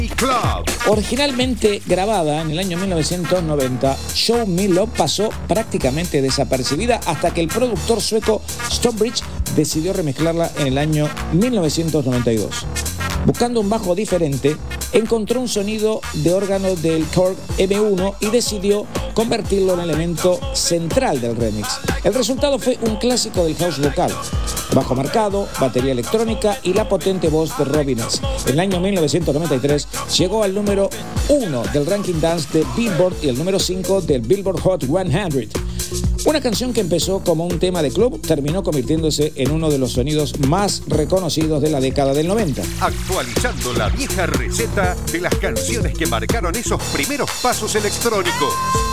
Club. Originalmente grabada en el año 1990, Show Me Love pasó prácticamente desapercibida hasta que el productor sueco Stonebridge decidió remezclarla en el año 1992. Buscando un bajo diferente, encontró un sonido de órgano del Korg M1 y decidió convertirlo en elemento central del remix. El resultado fue un clásico del house vocal: bajo marcado, batería electrónica y la potente voz de Robin S. En el año 1993 llegó al número 1 del ranking dance de Billboard y el número 5 del Billboard Hot 100. Una canción que empezó como un tema de club terminó convirtiéndose en uno de los sonidos más reconocidos de la década del 90. Actualizando la vieja receta de las canciones que marcaron esos primeros pasos electrónicos.